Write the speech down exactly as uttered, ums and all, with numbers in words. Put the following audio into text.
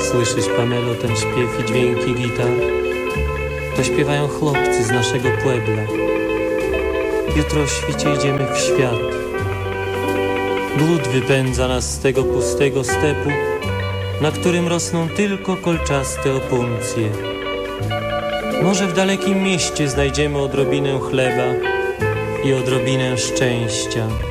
Słyszysz, Pamelo, ten śpiew i dźwięki gitar? To śpiewają chłopcy z naszego puebla. Jutro o świcie idziemy w świat. Głód wypędza nas z tego pustego stepu, na którym rosną tylko kolczaste opuncje. Może w dalekim mieście znajdziemy odrobinę chleba i odrobinę szczęścia.